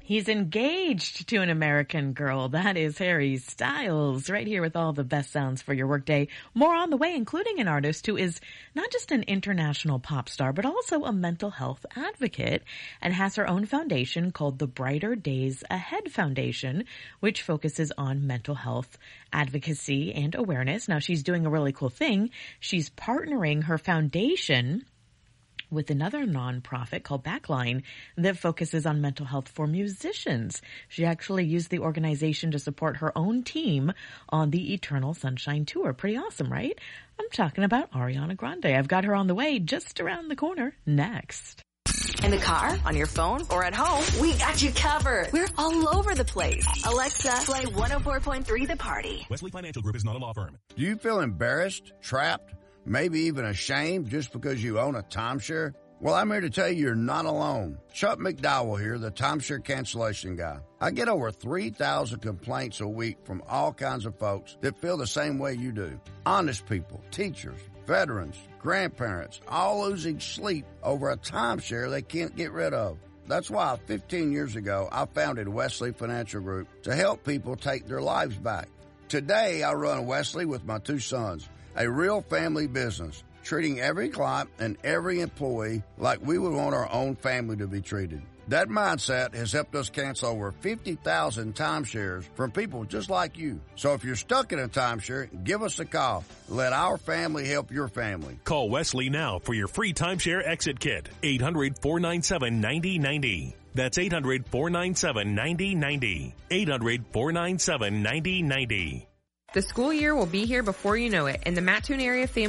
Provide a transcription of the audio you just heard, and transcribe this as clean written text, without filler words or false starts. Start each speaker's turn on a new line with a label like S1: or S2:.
S1: He's engaged to an American girl. That is Harry Styles, right here with all the best sounds for your workday. More on the way, including an artist who is not just an international pop star, but also a mental health advocate and has her own foundation called the Brighter Days Ahead Foundation, which focuses on mental health advocacy and awareness. Now, she's doing a really cool thing. She's partnering her foundation with another nonprofit called Backline that focuses on mental health for musicians. She actually used the organization to support her own team on the Eternal Sunshine Tour. Pretty awesome, right? I'm talking about Ariana Grande. I've got her on the way just around the corner next.
S2: In the car, on your phone, or at home, we got you covered. We're all over the place. Alexa, play 104.3 The Party.
S3: Wesley Financial Group is not a law firm.
S4: Do you feel embarrassed, trapped, maybe even ashamed just because you own a timeshare? Well, I'm here to tell you you're not alone. Chuck McDowell here, the timeshare cancellation guy. I get over 3,000 complaints a week from all kinds of folks that feel the same way you do. Honest people, teachers, veterans, grandparents, all losing sleep over a timeshare they can't get rid of. That's why 15 years ago, I founded Wesley Financial Group to help people take their lives back. Today, I run Wesley with my two sons, a real family business, treating every client and every employee like we would want our own family to be treated. That mindset has helped us cancel over 50,000 timeshares from people just like you. So if you're stuck in a timeshare, give us a call. Let our family help your family.
S3: Call Wesley now for your free timeshare exit kit. 800-497-9090. That's 800-497-9090. 800-497-9090.
S5: The school year will be here before you know it, and the Mattoon Area Family